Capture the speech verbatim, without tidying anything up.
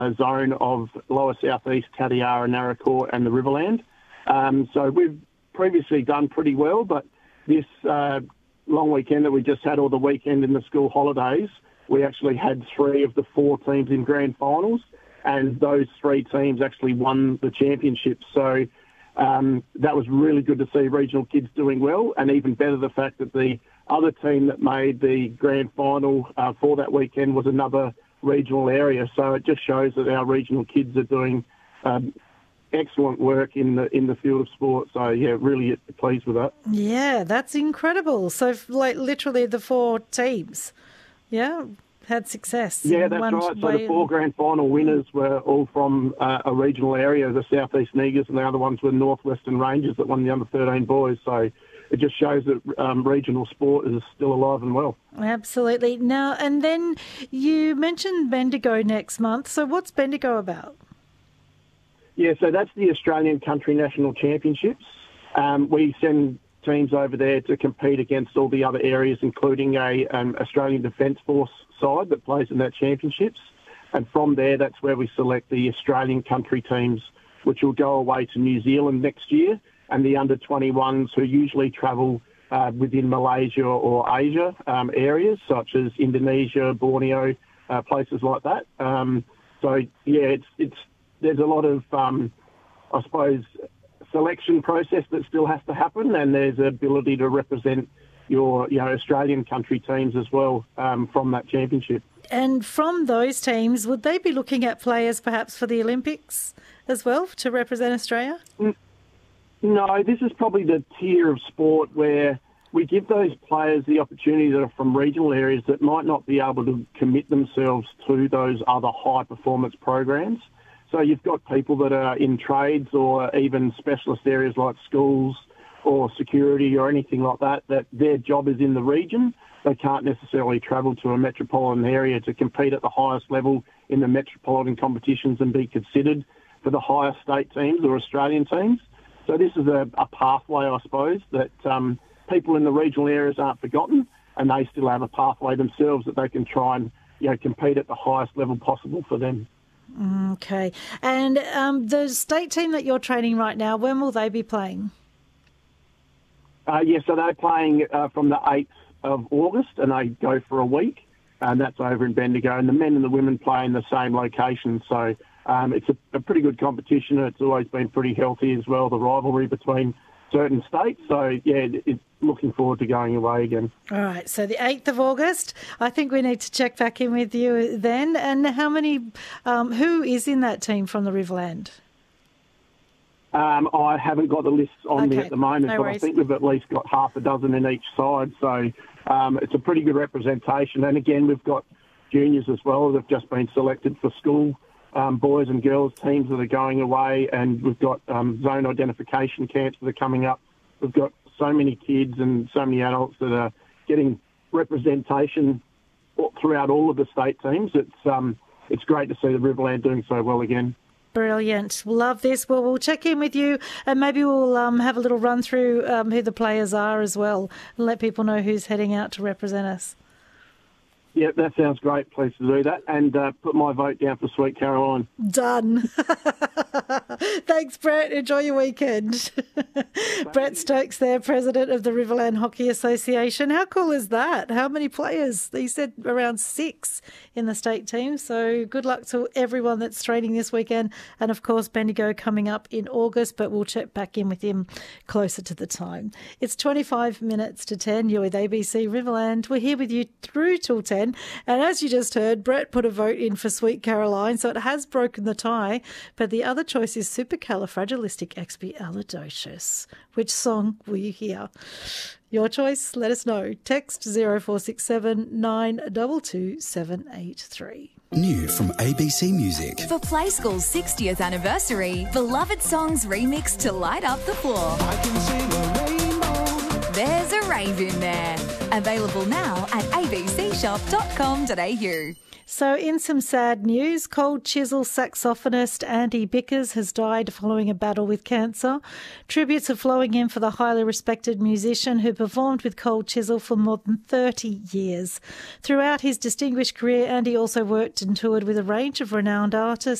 a zone of Lower South East, Tatiara, Naracoorte and the Riverland. Um, so we've previously done pretty well, but this uh, long weekend that we just had, or the weekend in the school holidays, we actually had three of the four teams in grand finals, and those three teams actually won the championship. So um, that was really good to see regional kids doing well, and even better the fact that the other team that made the grand final uh, for that weekend was another regional area. So it just shows that our regional kids are doing um, excellent work in the in the field of sport. So, yeah, really pleased with that. Yeah, that's incredible. So, like, literally the four teams, yeah, had success. Yeah, that's one right. So way. the four grand final winners were all from uh, a regional area, the South East Negus, and the other ones were Northwestern Rangers that won the under thirteen boys. So it just shows that um, regional sport is still alive and well. Absolutely. Now, and then you mentioned Bendigo next month. So what's Bendigo about? Yeah, so that's the Australian Country National Championships. Um, we send teams over there to compete against all the other areas, including a um, Australian Defence Force side that plays in that championships. And from there, that's where we select the Australian country teams, which will go away to New Zealand next year, and the under twenty-ones who usually travel uh, within Malaysia or Asia um, areas, such as Indonesia, Borneo, uh, places like that. Um, so, yeah, it's it's there's a lot of, um, I suppose, selection process that still has to happen, and there's the ability to represent your you know Australian country teams as well um, from that championship. And from those teams, would they be looking at players perhaps for the Olympics as well to represent Australia? No, this is probably the tier of sport where we give those players the opportunity that are from regional areas that might not be able to commit themselves to those other high performance programs. So you've got people that are in trades or even specialist areas like schools or security or anything like that, that their job is in the region. They can't necessarily travel to a metropolitan area to compete at the highest level in the metropolitan competitions and be considered for the higher state teams or Australian teams. So this is a, a pathway, I suppose, that um, people in the regional areas aren't forgotten, and they still have a pathway themselves that they can try and you know compete at the highest level possible for them. Okay. And um, the state team that you're training right now, when will they be playing? Uh, yeah, so they're playing uh, from the eighth of August, and they go for a week, and that's over in Bendigo. And the men and the women play in the same location, so um, it's a, a pretty good competition. It's always been pretty healthy as well, the rivalry between certain states. So, yeah, it's looking forward to going away again. All right, so the eighth of August, I think we need to check back in with you then. And how many, um, who is in that team from the Riverland? Um, I haven't got the lists on Okay, me at the moment, no but worries. I think we've at least got half a dozen in each side. So um, it's a pretty good representation. And again, we've got juniors as well that have just been selected for school um, boys and girls teams that are going away. And we've got um, zone identification camps that are coming up. We've got so many kids and so many adults that are getting representation throughout all of the state teams. It's um, it's great to see the Riverland doing so well again. Brilliant. Love this. Well, we'll check in with you and maybe we'll um, have a little run through um, who the players are as well and let people know who's heading out to represent us. Yeah, that sounds great. Pleased to do that. And uh, put my vote down for Sweet Caroline. Done. Thanks, Brett. Enjoy your weekend. Brett Stokes there, President of the Riverland Hockey Association. How cool is that? How many players? He said around six in the state team. So good luck to everyone that's training this weekend. And, of course, Bendigo coming up in August, but we'll check back in with him closer to the time. It's twenty-five minutes to ten. You're with A B C Riverland. We're here with you through till ten. And as you just heard, Brett put a vote in for Sweet Caroline, so it has broken the tie. But the other choice is Supercalifragilisticexpialidocious. Which song will you hear? Your choice, let us know. Text zero four six seven nine two two seven eight three. New from A B C Music. For Play School's sixtieth anniversary, beloved songs remixed to light up the floor. I can sing a rainbow. There's a rave in there. Available now at a b c shop dot com dot a u. So in some sad news, Cold Chisel saxophonist Andy Bickers has died following a battle with cancer. Tributes are flowing in for the highly respected musician who performed with Cold Chisel for more than thirty years. Throughout his distinguished career, Andy also worked and toured with a range of renowned artists.